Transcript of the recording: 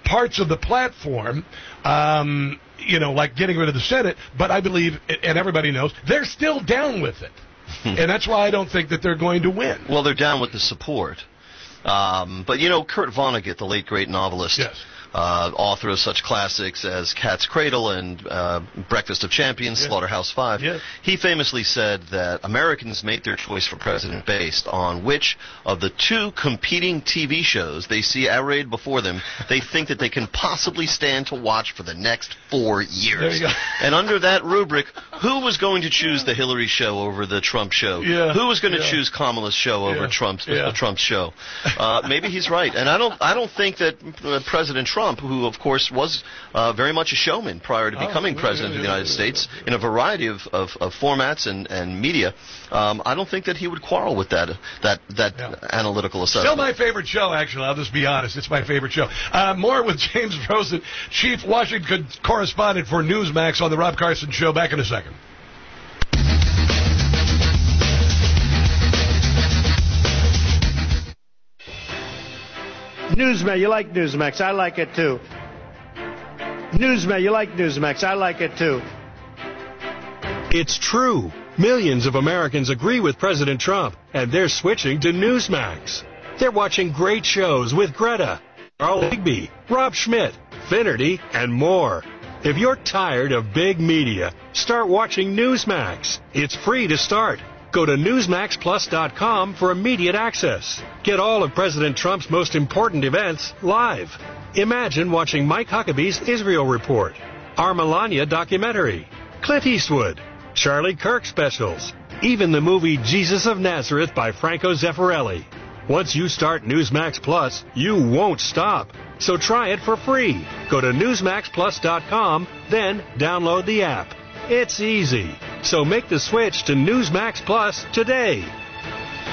parts of the platform, like getting rid of the Senate, but I believe, and everybody knows, they're still down with it. And that's why I don't think that they're going to win. Well, they're down with the support. But, Kurt Vonnegut, the late great novelist, yes, author of such classics as Cat's Cradle and Breakfast of Champions, Slaughterhouse-Five, he famously said that Americans make their choice for president based on which of the two competing TV shows they see arrayed before them they think that they can possibly stand to watch for the next 4 years. There you go. And under that rubric, who was going to choose the Hillary show over the Trump show? Yeah. Who was going to choose Kamala's show over Trump's show? Maybe he's right. And I don't think that President Trump, who, of course, was very much a showman prior to becoming president of the United States in a variety of formats and media, I don't think that he would quarrel with that analytical assessment. Still my favorite show, actually. I'll just be honest. It's my favorite show. More with James Rosen, Chief Washington Correspondent for Newsmax on The Rob Carson Show. Back in a second. Newsmax, you like Newsmax. I like it too. Newsmax, you like Newsmax. I like it too. It's true. Millions of Americans agree with President Trump, and they're switching to Newsmax. They're watching great shows with Greta, Carl Higby, Rob Schmidt, Finnerty, and more. If you're tired of big media, start watching Newsmax. It's free to start. Go to NewsmaxPlus.com for immediate access. Get all of President Trump's most important events live. Imagine watching Mike Huckabee's Israel Report, our Melania documentary, Clint Eastwood, Charlie Kirk specials, even the movie Jesus of Nazareth by Franco Zeffirelli. Once you start Newsmax Plus, you won't stop. So try it for free. Go to NewsmaxPlus.com, then download the app. It's easy. So make the switch to Newsmax Plus today.